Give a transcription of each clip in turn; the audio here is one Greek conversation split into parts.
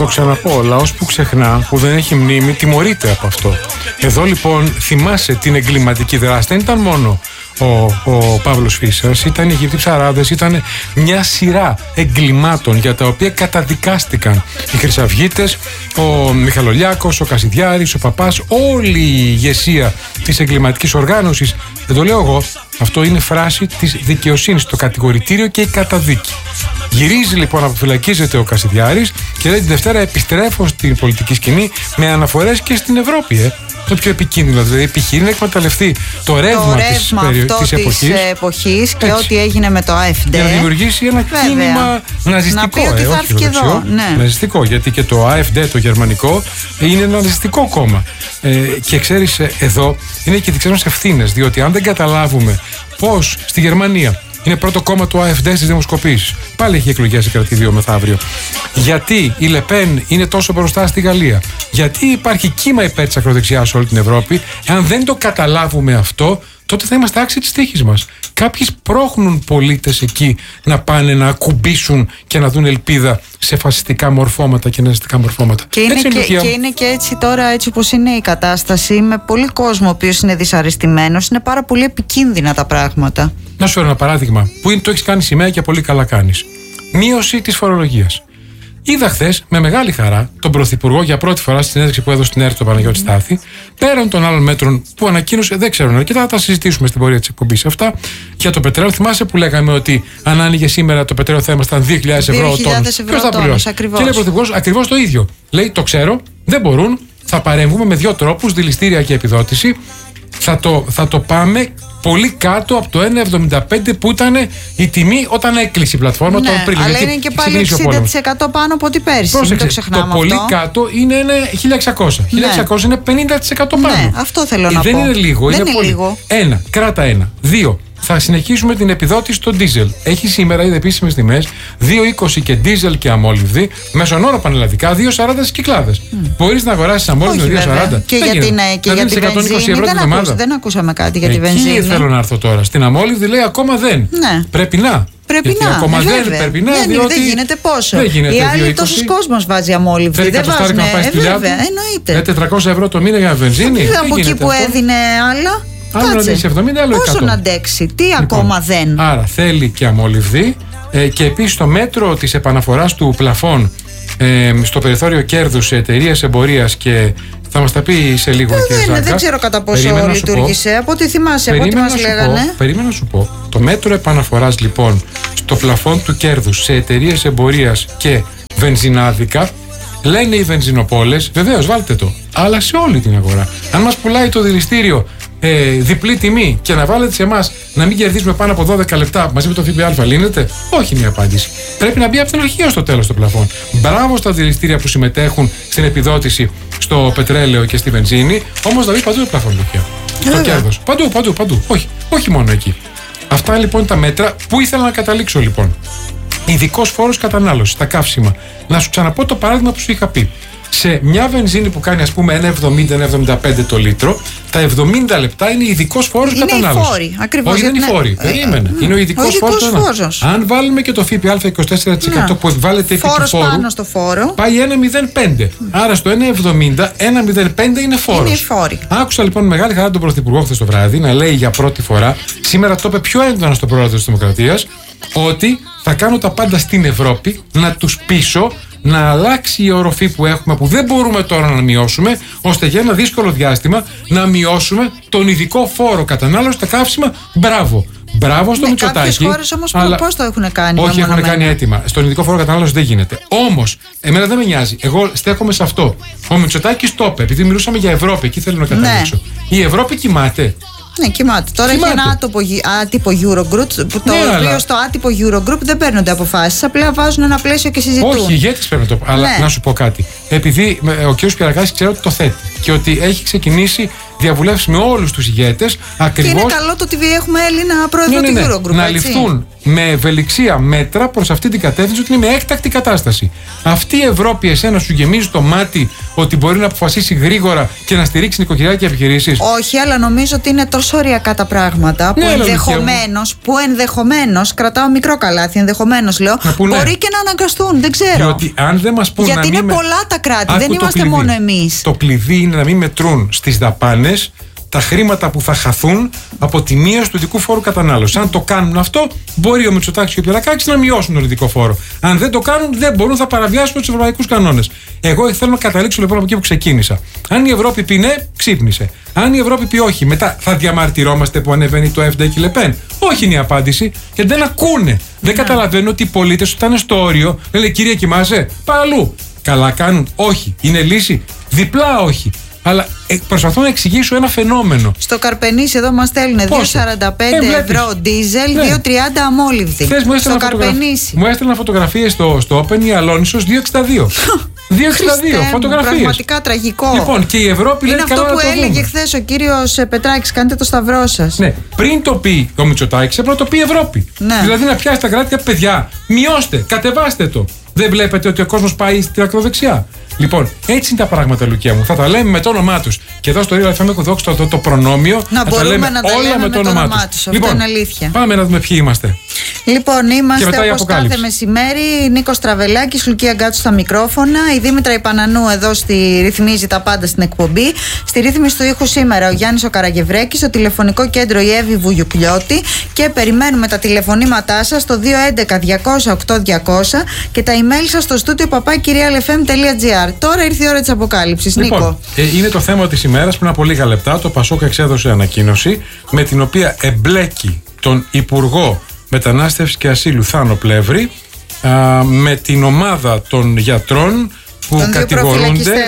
το ξαναπώ, ο λαός που ξεχνά, που δεν έχει μνήμη, τιμωρείται από αυτό. Εδώ λοιπόν θυμάσαι την εγκληματική δράση. Δεν ήταν μόνο ο Παύλος Φίσας, ήταν οι Αιγυπτοί ψαράδες, ήταν μια σειρά εγκλημάτων για τα οποία καταδικάστηκαν οι Χρυσαυγίτες, ο Μιχαλολιάκος, ο Κασιδιάρης, ο Παπάς, όλη η ηγεσία της εγκληματικής οργάνωσης. Δεν το λέω εγώ, αυτό είναι φράση της δικαιοσύνης, το κατηγορητήριο και η καταδίκη. Γυρίζει λοιπόν, αποφυλακίζεται ο Κασιδιάρης και λέει: τη Δευτέρα επιστρέφω στην πολιτική σκηνή με αναφορές και στην Ευρώπη. Το πιο επικίνδυνο, δηλαδή επιχειρεί να εκμεταλλευτεί το ρεύμα της εποχής και ό,τι έγινε με το AfD για να δημιουργήσει ένα κίνημα ναζιστικό. Να πει ότι θα έρθει εδώ. Ναι. Ναζιστικό, γιατί και το AfD, το γερμανικό, είναι ένα ναζιστικό κόμμα. Και ξέρεις, εδώ είναι και δικές μας ευθύνες, διότι αν δεν καταλάβουμε πώς στη Γερμανία είναι πρώτο κόμμα του AfD στις δημοσκοπήσεις. Πάλι έχει εκλογές σε κρατήδιο μεθαύριο. Γιατί η Λεπέν είναι τόσο μπροστά στη Γαλλία. Γιατί υπάρχει κύμα υπέρ της ακροδεξιάς σε όλη την Ευρώπη. Αν δεν το καταλάβουμε αυτό, τότε θα είμαστε άξιοι της τύχης μας. Κάποιοι σπρώχνουν πολίτες εκεί να πάνε να ακουμπήσουν και να δουν ελπίδα σε φασιστικά μορφώματα και ναζιστικά μορφώματα. Και είναι και έτσι τώρα, έτσι όπως είναι η κατάσταση, με πολύ κόσμο ο οποίος είναι δυσαρεστημένος, είναι πάρα πολύ επικίνδυνα τα πράγματα. Να σου φέρω ένα παράδειγμα που το έχεις κάνει σημαία και πολύ καλά κάνεις. Μείωση της φορολογίας. Είδα χθες με μεγάλη χαρά τον Πρωθυπουργό για πρώτη φορά στη συνέντευξη που έδωσε στην ΕΡΤ τον Παναγιώτη Στάθη, πέραν των άλλων μέτρων που ανακοίνωσε, δεν ξέρω αρκετά, θα τα συζητήσουμε στην πορεία της εκπομπής αυτά. Για το πετρέλαιο, θυμάσαι που λέγαμε ότι αν άνοιγε σήμερα το πετρέλαιο θα ήμασταν 2.000 ευρώ ο τόνος. Ποιος θα πληρώσει? Και λέει ο Πρωθυπουργός ακριβώς το ίδιο. Λέει: το ξέρω, δεν μπορούν, θα παρέμβουμε με δύο τρόπους, δηληστήρια και επιδότηση. Θα το πάμε πολύ κάτω από το 1,75 που ήταν η τιμή όταν έκλεισε η πλατφόρμα τον Απρίλιο. Αλλά είναι και πάλι 60% πάνω από ό,τι πέρσι. Πρόσεξε, το ξεχνάμε το πολύ κάτω είναι 1.600. 1.600 είναι 50% πάνω. Ναι, αυτό θέλω να πω. Δεν είναι λίγο, είναι πολύ. Ένα, κράτα ένα. Δύο, θα συνεχίσουμε την επιδότηση στο ντίζελ. Έχει σήμερα ήδη επίσημες τιμές 2,20 και ντίζελ και αμόλυβδη, μέσον όρο πανελλαδικά 2,40 στις Κυκλάδες. Μπορείς να αγοράσεις αμόλυβδη με 2,40. Και για τη βενζίνη δεν ακούσαμε κάτι για τη βενζίνη. Εκεί θέλω να έρθω τώρα. Στην αμόλυβδη λέει ακόμα δεν. Πρέπει να. Ακόμα δεν γίνεται πόσο. Οι τόσος κόσμος βάζει αμόλυβδη. Δεν βάζουν. Εννοείται. 400 ευρώ το μήνα για βενζίνη. Από εκεί που έδινε άλλα. Άλλο να δεις 70, άλλο 100. Πόσο να αντέξει, τι λοιπόν, ακόμα δεν. Άρα θέλει και αμολυβδή και επίσης το μέτρο της επαναφοράς του πλαφών στο περιθώριο κέρδους σε εταιρείες εμπορίας και θα μας τα πει σε λίγο δεν ξέρω κατά πόσο λειτουργήσε. Από ό,τι θυμάσαι, από ό,τι μας λέγανε. Περίμενα να σου πω. Το μέτρο επαναφοράς λοιπόν στο πλαφόν του κέρδους σε εταιρείες εμπορίας και βενζινάδικα, λένε οι βενζινοπόλες, βεβαίως βάλτε το, αλλά σε όλη την αγορά. Αν μας πουλάει το δηληστήριο διπλή τιμή και να βάλετε σε εμάς να μην κερδίσουμε πάνω από 12 λεπτά μαζί με το ΦΠΑ, λύνεται? Όχι, μια απάντηση. Πρέπει να μπει από την αρχή ως το τέλος το πλαφόν. Μπράβο στα δηληστήρια που συμμετέχουν στην επιδότηση στο πετρέλαιο και στη βενζίνη, όμως να μπει παντού το πλαφόν το κέρδος. Παντού. Όχι μόνο εκεί. Αυτά λοιπόν τα μέτρα που ήθελα να καταλήξω λοιπόν. Ειδικός φόρος κατανάλωσης, τα καύσιμα. Να σου ξαναπώ το παράδειγμα που σου είχα πει. Σε μια βενζίνη που κάνει ας πούμε 1,70-1,75 το λίτρο, τα 70 λεπτά είναι ειδικός φόρος κατανάλωσης. Είναι οι φόροι, ακριβώς. Όχι, δεν είναι οι φόροι. Περίμενε. Είναι ο ειδικός φόρος. Αν βάλουμε και το ΦΠΑ 24% που βάλετε επί του φόρου, πάνω στο φόρο, πάει 1,05. Άρα στο 1,70, 1,05 είναι φόρος. Είναι οι φόροι. Άκουσα λοιπόν μεγάλη χαρά τον Πρωθυπουργό χθες το βράδυ να λέει για πρώτη φορά, σήμερα το είπε πιο έντονα στο πρόεδρο της Δημοκρατίας, ότι θα κάνω τα πάντα στην Ευρώπη να τους πείσω να αλλάξει η οροφή που έχουμε, που δεν μπορούμε τώρα να μειώσουμε, ώστε για ένα δύσκολο διάστημα να μειώσουμε τον ειδικό φόρο κατανάλωση στα καύσιμα. Μπράβο στο Μητσοτάκη. Κάποιες χώρες όμως πώς το έχουν κάνει? Όχι, έχουν κάνει έτοιμα. Στον ειδικό φόρο κατανάλωση δεν γίνεται. Όμως, εμένα δεν με νοιάζει. Εγώ στέκομαι σε αυτό. Ο Μητσοτάκης το είπε, επειδή μιλούσαμε για Ευρώπη, εκεί θέλω να καταλήξω. Η Ευρώπη κοιμάται. Ναι, κοιμάται. Τώρα έχει ένα άτυπο Eurogroup, το οποίο στο άτυπο Eurogroup δεν παίρνονται αποφάσεις, απλά βάζουν ένα πλαίσιο και συζητούν. Όχι, οι ηγέτες παίρνουν το. Αλλά να σου πω κάτι. Επειδή ο κ. Πιερακάκης ξέρω ότι το θέτει και ότι έχει ξεκινήσει διαβουλεύσεις με όλους τους ηγέτες. Και είναι καλό το ότι έχουμε Έλληνα πρόεδρο του Eurogroup. Να ληφθούν με ευελιξία μέτρα προς αυτή την κατεύθυνση ότι είναι με έκτακτη κατάσταση. Αυτή η Ευρώπη εσένα σου γεμίζει το μάτι ότι μπορεί να αποφασίσει γρήγορα και να στηρίξει νοικοκυριακές επιχειρήσεις? Όχι, αλλά νομίζω ότι είναι τόσο ωριακά τα πράγματα που ενδεχομένως, κρατάω μικρό καλάθι, ενδεχομένως λέω, μπορεί και να αναγκαστούν. Δεν ξέρω. Διότι αν δεν μας πούν γιατί είναι πολλά τα κράτη, δεν είμαστε μόνο εμείς. Το κλειδί είναι να μην μετρούν στις δαπάνες τα χρήματα που θα χαθούν από τη μείωση του ειδικού φόρου κατανάλωσης. Αν το κάνουν αυτό, μπορεί ο Μητσοτάκης και ο Πυρακάκης να μειώσουν τον ειδικό φόρο. Αν δεν το κάνουν, δεν μπορούν, θα παραβιάσουν τους ευρωπαϊκούς κανόνες. Εγώ θέλω να καταλήξω λοιπόν από εκεί που ξεκίνησα. Αν η Ευρώπη πει ναι, ξύπνησε. Αν η Ευρώπη πει όχι, μετά θα διαμαρτυρόμαστε που ανεβαίνει το FD και η Λεπέν? Όχι είναι η απάντηση, γιατί δεν ακούνε. Δεν καταλαβαίνουν ότι οι πολίτες που ήταν στο όριο λένε κυρία κοιμάσαι, παραλού. Καλά κάνουν? Όχι. Είναι λύση? Διπλά όχι. Αλλά προσπαθώ να εξηγήσω ένα φαινόμενο. Στο Καρπενήσι εδώ μας στέλνουν 2,45 ευρώ ντίζελ, 2,30 αμόλυβδη. Στο Καρπενήσι. Μου έστειλαν φωτογραφίες στο Open η Αλόνισος 2,62. 2,62 φωτογραφίες. Πραγματικά τραγικό. Λοιπόν, και η Ευρώπη λέει είναι αυτό που έλεγε χθες ο κύριος Πετράκης, κάντε το σταυρό σας. Ναι, πριν το πει ο Μητσοτάκης, έπρεπε να το πει η Ευρώπη. Ναι. Δηλαδή να πιάσει τα κράτη, παιδιά, μειώστε, κατεβάστε το. Δεν βλέπετε ότι ο κόσμος πάει στην ακροδεξιά? Λοιπόν, έτσι είναι τα πράγματα, Λουκία μου. Θα τα λέμε με το όνομά τους. Και εδώ στο Real FM έχω δώσει το προνόμιο να μπορούμε να τα λέμε με το όνομά τους. Λοιπόν, αυτό είναι αλήθεια. Πάμε να δούμε ποιοι είμαστε. Λοιπόν, είμαστε όπως κάθε μεσημέρι. Νίκος Τραβελάκης, Λουκία Γκάτσου στα μικρόφωνα. Η Δήμητρα Ιπανανού εδώ ρυθμίζει τα πάντα στην εκπομπή. Στη ρύθμιση του ήχου σήμερα ο Γιάννης ο Καραγευρέκης. Στο τηλεφωνικό κέντρο η Εύη Βουγιουκλιώτη. Και περιμένουμε τα τηλεφωνήματά σας στο 211-200-8200 και τα email σας στο studio papakirialfm.gr. Τώρα ήρθε η ώρα της αποκάλυψης. Λοιπόν, Νίκο. Είναι το θέμα της ημέρας. Πριν από λίγα λεπτά το Πασόκ εξέδωσε ανακοίνωση με την οποία εμπλέκει τον Υπουργό Μετανάστευσης και Ασύλου Θάνο Πλεύρη με την ομάδα των γιατρών που κατηγορούνται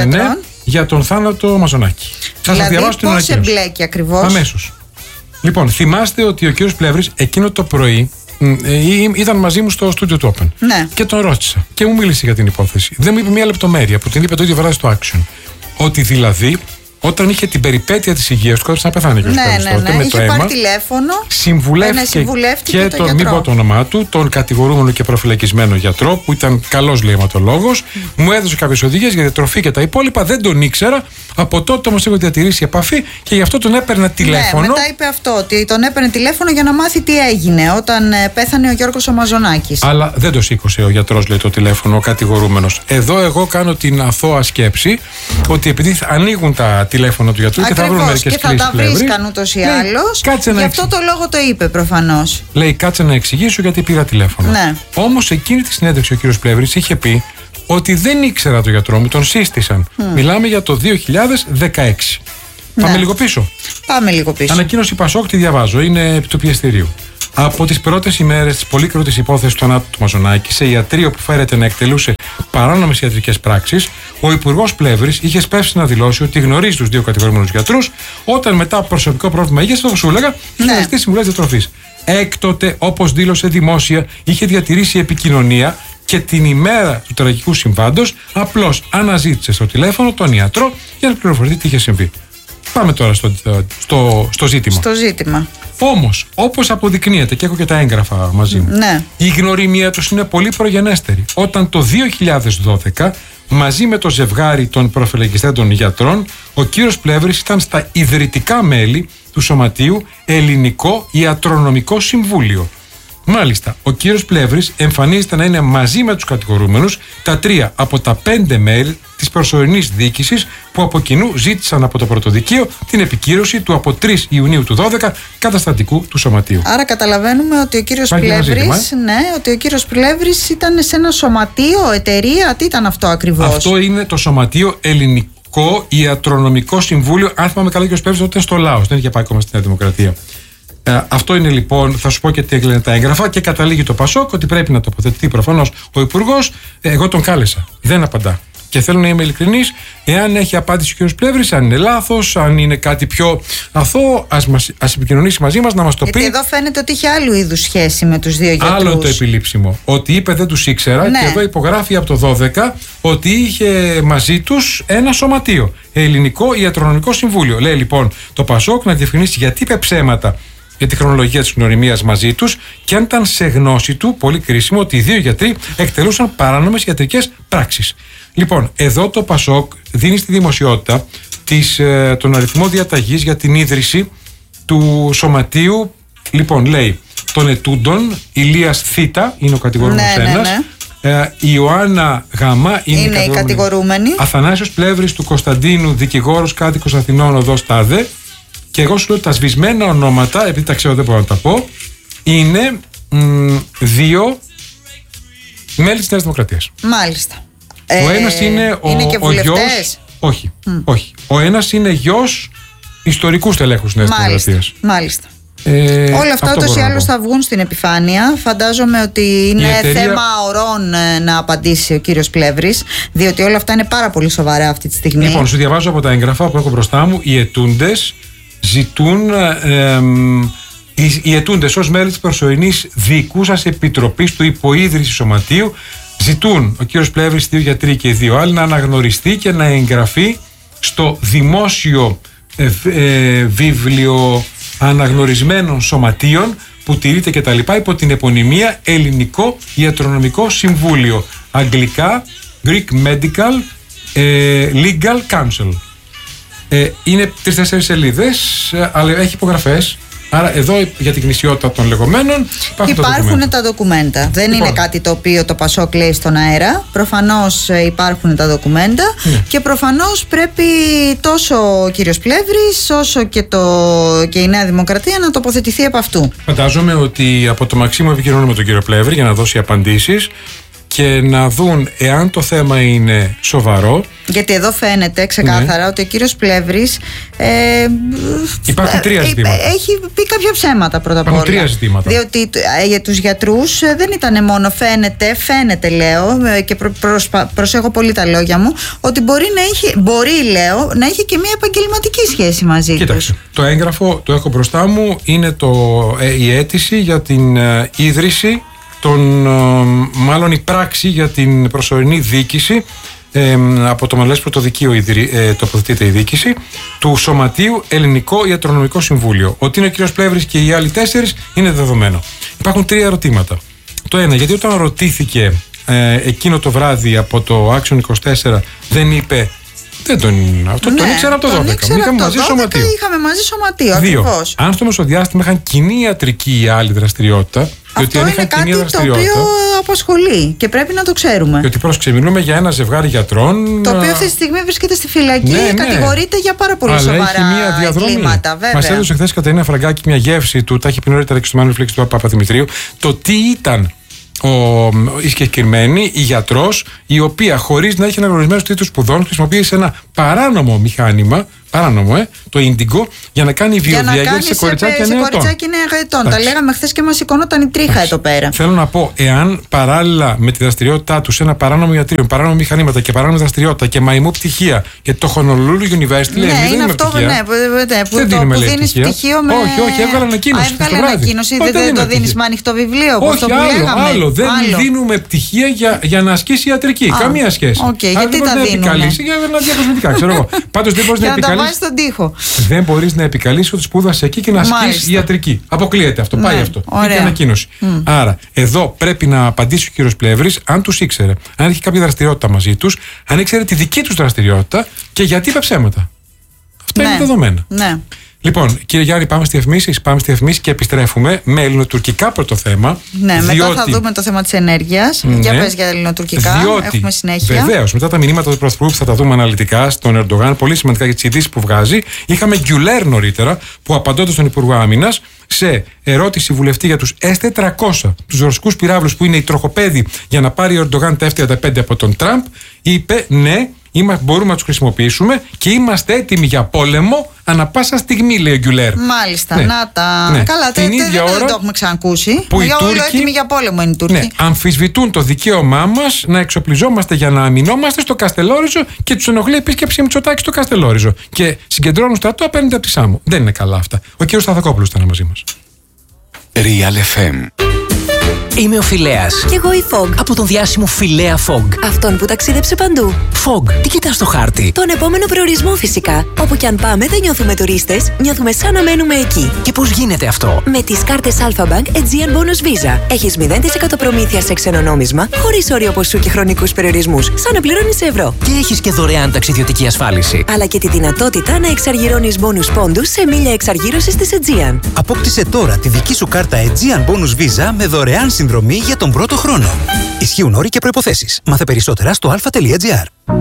για τον θάνατο Μαζονάκη. Θα σας διαβάσω την ανακοίνωση. Πώς εμπλέκει ακριβώς? Αμέσως. Λοιπόν, θυμάστε ότι ο κύριος Πλεύρης εκείνο το πρωί ήταν μαζί μου στο στούντιο του Open. Ναι. Και τον ρώτησα και μου μίλησε για την υπόθεση. Δεν μου είπε μία λεπτομέρεια που την είπε το ίδιο βράδυ στο Action. Ότι δηλαδή όταν είχε την περιπέτεια της υγείας του, κόντεψε να πεθάνει και με το αίμα. Πάρει τηλέφωνο. Συμβουλεύτηκε και τον, μην πω το όνομά του, τον κατηγορούμενο και προφυλακισμένο γιατρό, που ήταν καλός αιματολόγος. Μου έδωσε κάποιες οδηγίες για διατροφή και τα υπόλοιπα. Δεν τον ήξερα. Από τότε όμως έχω διατηρήσει επαφή και γι' αυτό τον έπαιρνα τηλέφωνο. Ναι, μετά είπε αυτό, ότι τον έπαιρνε τηλέφωνο για να μάθει τι έγινε όταν πέθανε ο Γιώργος ο Μαζονάκης. Αλλά δεν το σήκωσε ο γιατρός, λέει, το τηλέφωνο, ο κατηγορούμενος. Εδώ εγώ κάνω την αθώα σκέψη ότι επειδή ανοίγουν τα τηλέφωνα του γιατρού και θα βρουν μερικές κλήσεις. Και θα τα βρίσκαν ούτως ή άλλως. Γι' αυτό το λόγο το είπε προφανώς. Λέει, κάτσε να εξηγήσω γιατί πήρα τηλέφωνο. Ναι. Όμως εκείνη τη συνέντευξη ο κύριος Πλεύρης είχε πει ότι δεν ήξερα τον γιατρό μου, τον σύστησαν. Μιλάμε για το 2016. Ναι. Πάμε λίγο πίσω. Πάμε λίγο πίσω. Ανακοίνωση Πασόκ, τη διαβάζω, είναι επί του πιεστηρίου. Από τις πρώτες ημέρες της πολύκροτης υπόθεσης του θανάτου του Μαζονάκη, σε ιατρείο που φέρεται να εκτελούσε παράνομες ιατρικές πράξεις, ο Υπουργός Πλεύρης είχε σπεύσει να δηλώσει ότι γνωρίζει τους δύο κατηγορούμενους γιατρούς, όταν μετά από προσωπικό πρόβλημα υγείας, όπως σου έλεγα, είχε ζητήσει συμβουλές διατροφής. Έκτοτε, όπως δήλωσε δημόσια, είχε διατηρήσει επικοινωνία και την ημέρα του τραγικού συμβάντος απλώς αναζήτησε στο τηλέφωνο τον ιατρό για να πληροφορηθεί τι είχε συμβεί. Πάμε τώρα στο ζήτημα. Στο ζήτημα. Όμως, όπως αποδεικνύεται, και έχω και τα έγγραφα μαζί μου, ναι, η γνωριμία τους είναι πολύ προγενέστερη. Όταν το 2012, μαζί με το ζευγάρι των προφυλακιστέντων γιατρών, ο κύριος Πλεύρης ήταν στα ιδρυτικά μέλη του Σωματείου Ελληνικό Ιατρονομικό Συμβούλιο. Μάλιστα, ο κύριος Πλεύρης εμφανίζεται να είναι μαζί με τους κατηγορούμενους τα 3 από τα 5 μέλη της προσωρινής διοίκησης που από κοινού ζήτησαν από το Πρωτοδικείο την επικύρωση του από 3 Ιουνίου του 12 καταστατικού του Σωματείου. Άρα καταλαβαίνουμε ότι ο κύριος Πλεύρης, ότι ο κύριος Πλεύρης ήταν σε ένα σωματείο, εταιρεία, τι ήταν αυτό ακριβώς? Αυτό είναι το Σωματείο Ελληνικό Ιατρονομικό Συμβούλιο. Αν θυμάμαι καλά, ο κύριος Πλεύρης τότε στο Λάος, δεν είχε πάει ακόμα στη Νέα Δημοκρατία. Αυτό είναι λοιπόν, θα σου πω και τι έκλεινε τα έγγραφα και καταλήγει το Πασόκ ότι πρέπει να τοποθετηθεί προφανώς ο Υπουργός. Εγώ τον κάλεσα. Δεν απαντά. Και θέλω να είμαι ειλικρινής, εάν έχει απάντηση ο κ. Πλεύρης, αν είναι λάθος, αν είναι κάτι πιο αθώο, ας επικοινωνήσει μαζί μας να μας το πει. Γιατί εδώ φαίνεται ότι είχε άλλου είδους σχέση με τους δύο γιατρούς. Άλλο το επιλήψιμο. Ότι είπε δεν τους ήξερα, ναι, και εδώ υπογράφει από το 12 ότι είχε μαζί τους ένα σωματείο. Ελληνικό Ιατρονομικό Συμβούλιο. Λέει λοιπόν το Πασόκ να διευκρινίσει γιατί είπε ψέματα για τη χρονολογία της γνωριμίας μαζί τους και αν ήταν σε γνώση του, πολύ κρίσιμο, ότι οι δύο γιατροί εκτελούσαν παράνομες ιατρικές πράξεις. Λοιπόν, εδώ το Πασόκ δίνει στη δημοσιότητα τον αριθμό διαταγής για την ίδρυση του σωματείου. Λοιπόν, λέει των ετούντων, Ηλίας Θήτα είναι ο κατηγορούμενος ένας. Η Ιωάννα Γαμά είναι η κατηγορούμενη. Αθανάσιος Πλεύρης του Κωνσταντίνου, δικηγόρος, κάτοικος Αθηνών, οδός Τάδε. Και εγώ σου λέω τα σβησμένα ονόματα, επειδή τα ξέρω δεν μπορώ να τα πω, είναι 2 μέλη της Νέας Δημοκρατίας. Μάλιστα. Ο ένας είναι ο γιος. Όχι, όχι. Ο ένας είναι γιος ιστορικού στελέχους της Νέας Δημοκρατίας. Μάλιστα. Όλα αυτά ούτως ή άλλως θα βγουν στην επιφάνεια. Φαντάζομαι ότι είναι θέμα ωρών να απαντήσει ο κύριος Πλεύρης, διότι όλα αυτά είναι πάρα πολύ σοβαρά αυτή τη στιγμή. Λοιπόν, σου διαβάζω από τα έγγραφα που έχω μπροστά μου. Οι ετούντες ζητούν, οι ετούντες ως μέλη της προσωρινής διοικούσας επιτροπής του υποίδρυσης σωματείου ζητούν ο κύριος Πλεύρης, 2 γιατροί και 2 άλλοι, να αναγνωριστεί και να εγγραφεί στο δημόσιο βίβλιο αναγνωρισμένων σωματείων που τηρείται και τα λοιπά υπό την επωνυμία Ελληνικό Ιατρονομικό Συμβούλιο, αγγλικά Greek Medical Legal Council. Είναι 3-4 σελίδες, αλλά έχει υπογραφές. Άρα εδώ για την γνησιότητα των λεγόμενων υπάρχουν τα ντοκουμέντα. Δεν είναι κάτι το οποίο το Πασόκ λέει στον αέρα. Προφανώς υπάρχουν τα ντοκουμέντα και προφανώς πρέπει τόσο ο κύριος Πλεύρης όσο και η Νέα Δημοκρατία να τοποθετηθεί από αυτού. Φαντάζομαι ότι από το Μαξίμου επικοινωνούμε με τον κύριο Πλεύρη για να δώσει απαντήσεις και να δουν εάν το θέμα είναι σοβαρό. Γιατί εδώ φαίνεται ξεκάθαρα ότι ο κύριος Πλεύρης υπάρχουν 3 ζητήματα. Έχει πει κάποια ψέματα πρώτα απ' όλα. Υπάρχουν 3 ζητήματα. Διότι για τους γιατρούς δεν ήταν μόνο φαίνεται λέω, και προσέχω πολύ τα λόγια μου, ότι μπορεί να έχει και μια επαγγελματική σχέση μαζί Κοίταξε, το έγγραφο το έχω μπροστά μου, είναι η αίτηση για την ίδρυση μάλλον η πράξη για την προσωρινή διοίκηση από το Μελές Πρωτοδικείο τοποθετείται η διοίκηση του Σωματείου Ελληνικό Ιατρονομικό Συμβούλιο. Ότι είναι ο κ. Πλεύρης και οι άλλοι 4 είναι δεδομένο. Υπάρχουν 3 ερωτήματα. Το ένα, γιατί όταν ρωτήθηκε εκείνο το βράδυ από το Action 24 δεν είπε. Τον ήξερα από το 12. Είχαμε μαζί σωματείο. 2. Αν στο μεσοδιάστημα είχαν κοινή ιατρική ή άλλη δραστηριότητα. Αυτό είναι κάτι το οποίο απασχολεί και πρέπει να το ξέρουμε. Γιατί πρόσεξε, μιλούμε για ένα ζευγάρι γιατρών. Το οποίο αυτή τη στιγμή βρίσκεται στη φυλακή, κατηγορείται για πάρα πολύ σοβαρά εγκλήματα. Μας έδωσε χθες η Κατερίνα Φραγκάκη μια γεύση του, τα έχει πει νωρίτερα και στο Μάνο Φλέξη του Παπαδημητρίου, το τι ήταν η συγκεκριμένη, η γιατρός, η οποία χωρίς να έχει αναγνωρισμένους τίτλους σπουδών χρησιμοποίησε ένα παράνομο μηχάνημα, το Indigo, για να κάνει βιοδιάγερση σε κοριτσάκια 9 ετών. Τα λέγαμε χθες και μας σηκώνονταν η τρίχα εδώ πέρα. Θέλω να πω, εάν παράλληλα με τη δραστηριότητά του σε ένα παράνομο ιατρείο, παράνομο μηχανήματα και παράνομη δραστηριότητα και μαϊμού πτυχία, γιατί το Honolulu University λέει: ναι, είναι αυτό που δίνει πτυχίο με. Όχι, έβγαλε ανακοίνωση. Έβγαλε ανακοίνωση, δεν το δίνει με ανοιχτό βιβλίο. Όχι, άλλο. Δεν δίνουμε πτυχία για να ασκήσει ιατρική. Καμία σχέση. Γιατί τα δίνουμε. Για να διακοσμητικά, ξέρω εγώ. Πάντως δεν μπορεί να επικαλέσει. Στον τοίχο. Δεν μπορεί να επικαλείς ότι σπούδασε εκεί και να ασκήσει ιατρική. Αποκλείεται αυτό. Πάει αυτό. Είναι ανακοίνωση. Άρα, εδώ πρέπει να απαντήσει ο κύριος Πλεύρης, αν τους ήξερε, αν έχει κάποια δραστηριότητα μαζί τους, αν ήξερε τη δική τους δραστηριότητα και γιατί είπε ψέματα. Αυτά είναι δεδομένα. Ναι. Λοιπόν, κύριε Γιάννη, πάμε στη διαφημίσεις και επιστρέφουμε με ελληνοτουρκικά πρώτο θέμα. Ναι, μετά θα δούμε το θέμα της ενέργειας. Για πες για ελληνοτουρκικά. Έχουμε συνέχεια. Βεβαίως, μετά τα μηνύματα του Πρωθυπουργού που θα τα δούμε αναλυτικά στον Ερντογάν, πολύ σημαντικά για τις ειδήσεις που βγάζει. Είχαμε Γκιουλέρ νωρίτερα που απαντώντας στον Υπουργό Άμυνας σε ερώτηση βουλευτή για τους S-400, τους ρωσικούς πυράβλους που είναι η τροχοπέδη για να πάρει ο Ερντογάν τα F-35 από τον Τραμπ, είπε ναι. Μπορούμε να τους χρησιμοποιήσουμε και είμαστε έτοιμοι για πόλεμο ανά πάσα στιγμή, λέει ο Γκιουλέρ. Μάλιστα, να τα. Καλά, δεν το έχουμε ξανακούσει. Που οι Τούρκοι, έτοιμοι για πόλεμο είναι οι Τούρκοι. Ναι, αμφισβητούν το δικαίωμά μας να εξοπλιζόμαστε για να αμυνόμαστε στο Καστελόριζο και τους ενοχλεί επίσκεψη Μητσοτάκη στο Καστελόριζο. Και συγκεντρώνουν στρατό απέναντι από τη Σάμο. Δεν είναι καλά αυτά. Ο κ. Σταθακόπουλος ήταν μαζί μας. Real FM. Είμαι ο Φιλέας. Κι εγώ η Fog. Από τον διάσημο Φιλέα Fog. Αυτόν που ταξίδεψε παντού. Fog, τι κοιτάς στο χάρτη? Τον επόμενο προορισμό φυσικά. Όπου κι αν πάμε δεν νιώθουμε τουρίστες, νιώθουμε σαν να μένουμε εκεί. Και πώς γίνεται αυτό? Με τις κάρτες Alpha Bank Aegean Bonus Visa. Έχεις 0% προμήθεια σε ξένο νόμισμα, χωρίς όριο ποσού και χρονικούς περιορισμούς, σαν να πληρώνεις ευρώ. Και έχεις και δωρεάν ταξιδιωτική ασφάλιση. Αλλά και τη δυνατότητα να εξαργυρώνεις bonus πόντους σε μίλια εξαργύρωσης της Aegean. Απόκτησε τώρα τη δική σου κάρτα Aegean Bonus Visa με δωρεάν συνδρομή για τον πρώτο χρόνο. Ισχύουν όροι και προϋποθέσεις. Μάθε περισσότερα στο alpha.gr.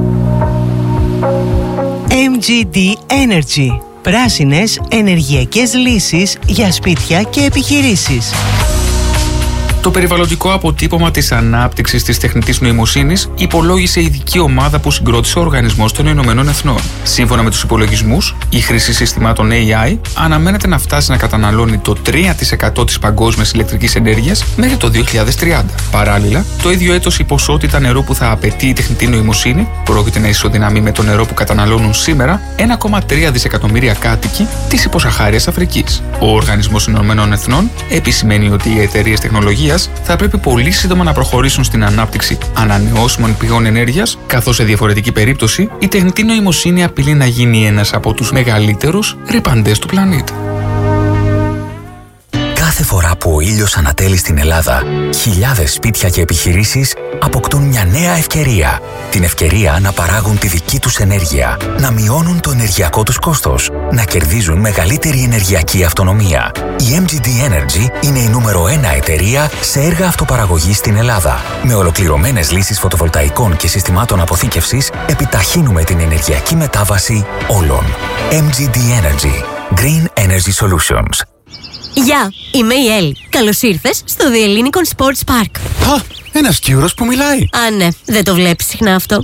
MGD Energy. Πράσινες ενεργειακές λύσεις για σπίτια και επιχειρήσεις. Το περιβαλλοντικό αποτύπωμα της ανάπτυξης της τεχνητής νοημοσύνης υπολόγισε ειδική ομάδα που συγκρότησε ο Οργανισμός των Ηνωμένων Εθνών. Σύμφωνα με τους υπολογισμούς, η χρήση συστημάτων AI αναμένεται να φτάσει να καταναλώνει το 3% της παγκόσμιας ηλεκτρικής ενέργειας μέχρι το 2030. Παράλληλα, το ίδιο έτος η ποσότητα νερού που θα απαιτεί η τεχνητή νοημοσύνη πρόκειται να ισοδυναμεί με το νερό που καταναλώνουν σήμερα 1,3 δισεκατομμύρια κάτοικοι της υποσαχάριας Αφρικής. Ο Οργανισμός των Ηνωμένων Εθνών επισημαίνει ότι οι εταιρείες τεχνολογίας θα πρέπει πολύ σύντομα να προχωρήσουν στην ανάπτυξη ανανεώσιμων πηγών ενέργειας, καθώς σε διαφορετική περίπτωση η τεχνητή νοημοσύνη απειλεί να γίνει ένας από τους μεγαλύτερους ρυπαντές του πλανήτη. Κάθε φορά που ο ήλιος ανατέλει στην Ελλάδα, χιλιάδες σπίτια και επιχειρήσεις αποκτούν μια νέα ευκαιρία. Την ευκαιρία να παράγουν τη δική τους ενέργεια, να μειώνουν το ενεργειακό τους κόστος, να κερδίζουν μεγαλύτερη ενεργειακή αυτονομία. Η MGD Energy είναι η νούμερο 1 εταιρεία σε έργα αυτοπαραγωγής στην Ελλάδα. Με ολοκληρωμένες λύσεις φωτοβολταϊκών και συστημάτων αποθήκευσης, επιταχύνουμε την ενεργειακή μετάβαση όλων. MGD Energy. Green Energy Solutions. Γεια, είμαι η Έλλη. Καλώς ήρθες στο The Ellinikon Sports Park. Α, ένας Κύρος που μιλάει. Α, ναι, δεν το βλέπεις συχνά αυτό.